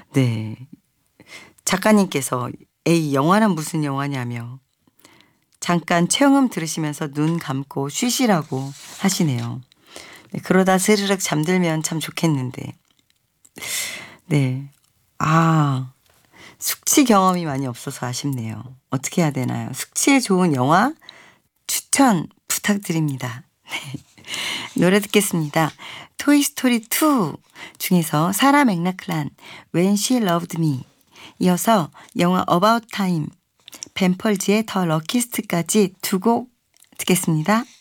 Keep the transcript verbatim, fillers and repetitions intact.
네. 작가님께서 에이 영화는 무슨 영화냐며 잠깐 체험음 들으시면서 눈 감고 쉬시라고 하시네요. 네, 그러다 스르륵 잠들면 참 좋겠는데. 네. 아, 숙취 경험이 많이 없어서 아쉽네요. 어떻게 해야 되나요? 숙취에 좋은 영화 추천 부탁드립니다. 네. 노래 듣겠습니다. 토이스토리 투 중에서 사라 맥락클란 When She Loved Me, 이어서 영화 About Time 벤펄즈의 더 럭키스트까지 두 곡 듣겠습니다.